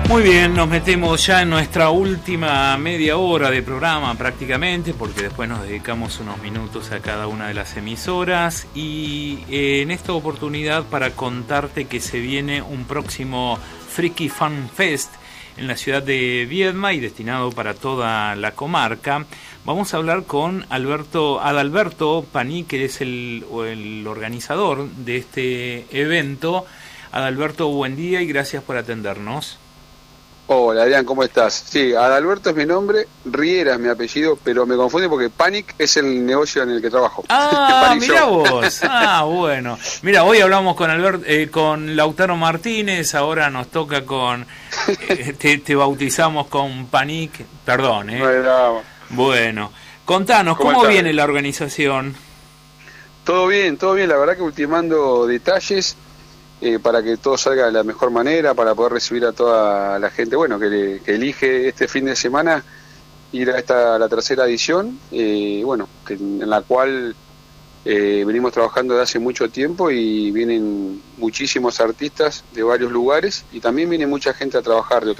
Muy bien, nos metemos ya en nuestra última media hora de programa prácticamente, porque después nos dedicamos unos minutos a cada una de las emisoras y en esta oportunidad para contarte que se viene un próximo Freaky Fan Fest en la ciudad de Viedma y destinado para toda la comarca. Vamos a hablar con Adalberto Paní, que es el organizador de este evento. Adalberto, buen día y gracias por atendernos. Hola Adrián, ¿cómo estás? Sí, Adalberto es mi nombre, Riera es mi apellido, pero me confunde porque Panic es el negocio en el que trabajo. Ah, mirá vos. Ah, bueno. Mira, hoy hablamos con con Lautaro Martínez, ahora nos toca con... te bautizamos con Panic, perdón, Bueno, contanos, ¿cómo viene la organización? Todo bien, la verdad que ultimando detalles para que todo salga de la mejor manera, para poder recibir a toda la gente, bueno, que elige este fin de semana ir a la tercera edición, bueno, en la cual venimos trabajando desde hace mucho tiempo y vienen muchísimos artistas de varios lugares y también viene mucha gente a trabajar de